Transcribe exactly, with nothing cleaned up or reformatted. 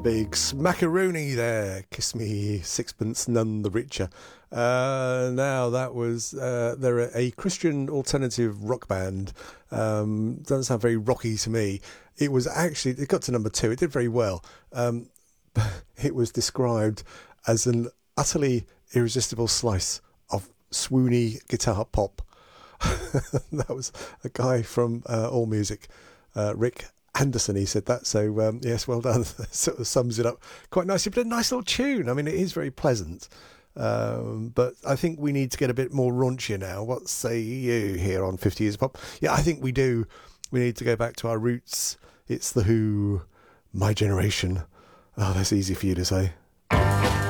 big smackaroonie there. Kiss me, sixpence, none the richer. Uh, now that was, uh, they're a Christian alternative rock band. Um, doesn't sound very rocky to me. It was actually, it got to number two. It did very well. Um, it was described as an utterly irresistible slice of swoony guitar pop. That was a guy from uh, AllMusic, uh, Rick Anderson, he said that. So um, yes, well done. Sort of sums it up quite nicely, but a nice little tune. I mean, it is very pleasant, um, but I think we need to get a bit more raunchier now. What say you here on fifty Years of Pop? Yeah, I think we do. We need to go back to our roots. It's The Who, My Generation. Oh, that's easy for you to say.